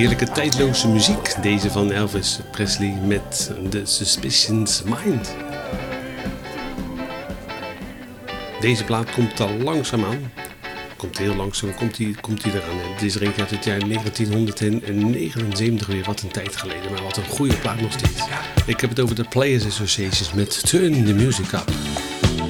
Heerlijke tijdloze muziek. Deze van Elvis Presley met The Suspicious Mind. Deze plaat komt al langzaam aan. Komt heel langzaam, komt hij eraan. Het is er een uit het jaar 1979 weer, wat een tijd geleden. Maar wat een goede plaat nog steeds. Ik heb het over de Players Associations met Turn the Music Up.